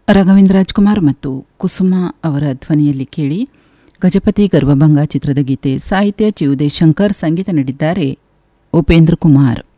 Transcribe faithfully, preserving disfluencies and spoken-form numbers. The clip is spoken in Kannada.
ರಾಘವೇಂದ್ರ ರಾಜ್ಕುಮಾರ್ ಮತ್ತು ಕುಸುಮ ಅವರ ಧ್ವನಿಯಲ್ಲಿ ಕೇಳಿ. ಗಜಪತಿ ಗರ್ವಭಂಗ ಚಿತ್ರದ ಗೀತೆ. ಸಾಹಿತ್ಯ ಚಿ ಉದಯಶಂಕರ್, ಸಂಗೀತ ನೀಡಿದ್ದಾರೆ ಉಪೇಂದ್ರ ಕುಮಾರ್.